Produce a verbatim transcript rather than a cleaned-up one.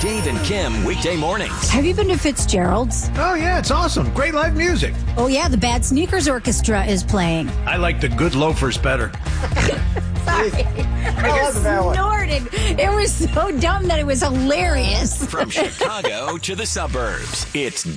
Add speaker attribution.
Speaker 1: Dave and Kim weekday mornings.
Speaker 2: Have you been to Fitzgerald's?
Speaker 3: Oh, yeah, it's awesome. Great live music.
Speaker 2: Oh, yeah, the Bad Sneakers Orchestra is playing.
Speaker 3: I like the Good Loafers better.
Speaker 2: Sorry. I just snorted. It was so dumb that it was hilarious.
Speaker 1: From Chicago to the suburbs, it's